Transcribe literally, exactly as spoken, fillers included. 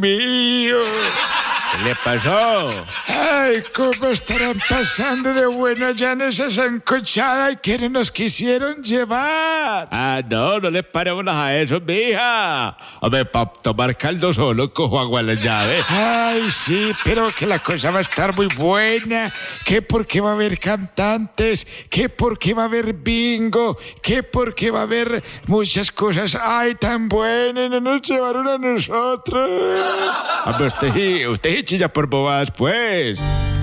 mío. ¿Qué le pasó? Ay, cómo estarán pasando de bueno allá en esa sancochada y que no nos quisieron llevar. Ah, no, no les paremos a eso, mija. Hombre, para tomar caldo solo cojo agua en la llave. Ay, sí, pero que la cosa va a estar muy buena. Que porque va a haber cantantes, que porque va a haber bingo, que porque va a haber muchas cosas. Ay, tan buenas, no nos llevaron a nosotros. Hombre, usted, usted chilla por bobadas, pues.